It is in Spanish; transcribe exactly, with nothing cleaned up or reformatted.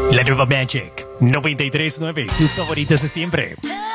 La nueva Magic noventa y tres punto nueve, tus favoritas de siempre.